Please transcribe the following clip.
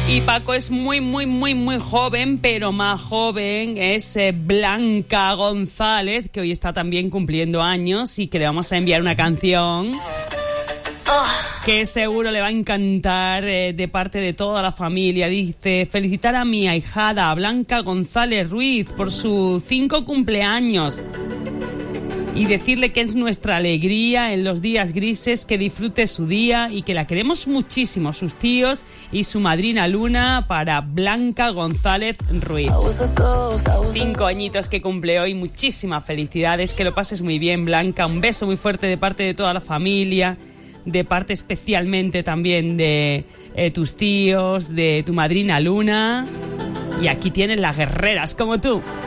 Y Paco es muy joven, pero más joven es Blanca González, que hoy está también cumpliendo años y que le vamos a enviar una canción que seguro le va a encantar de parte de toda la familia. Dice: felicitar a mi ahijada Blanca González Ruiz por sus 5 cumpleaños y decirle que es nuestra alegría en los días grises, que disfrute su día y que la queremos muchísimo, sus tíos y su madrina Luna, para Blanca González Ruiz. 5 añitos que cumple hoy, muchísimas felicidades, que lo pases muy bien, Blanca. Un beso muy fuerte de parte de toda la familia, de parte especialmente también de tus tíos, de tu madrina Luna. Y aquí tienes las guerreras como tú.